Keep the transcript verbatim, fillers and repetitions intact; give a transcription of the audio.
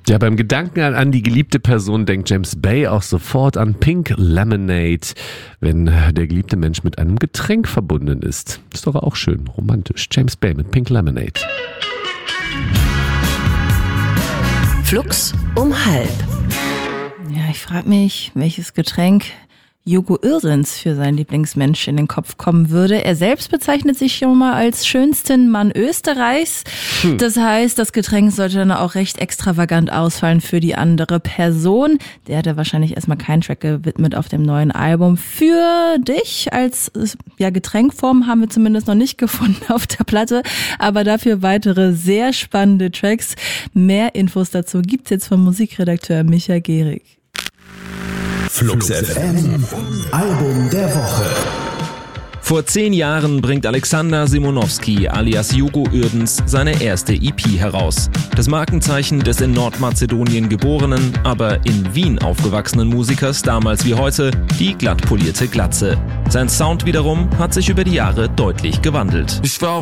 Ja, beim Gedanken an, an die geliebte Person denkt James Bay auch sofort an Pink Lemonade, wenn der geliebte Mensch mit einem Getränk verbunden ist. Ist doch auch schön romantisch. James Bay mit Pink Lemonade. Flux um halb. Ja, ich frage mich, welches Getränk Jogo Irsens für seinen Lieblingsmensch in den Kopf kommen würde. Er selbst bezeichnet sich schon mal als schönsten Mann Österreichs. Hm. Das heißt, das Getränk sollte dann auch recht extravagant ausfallen für die andere Person. Der hat ja wahrscheinlich erstmal keinen Track gewidmet auf dem neuen Album. Für dich als ja, Getränkform haben wir zumindest noch nicht gefunden auf der Platte, aber dafür weitere sehr spannende Tracks. Mehr Infos dazu gibt's jetzt vom Musikredakteur Micha Gehrig. Flux F M, Album der Woche. Vor zehn Jahren bringt Alexander Simonowski alias Jogo Irdens seine erste E P heraus. Das Markenzeichen des in Nordmazedonien geborenen, aber in Wien aufgewachsenen Musikers, damals wie heute, die glatt polierte Glatze. Sein Sound wiederum hat sich über die Jahre deutlich gewandelt. Ich war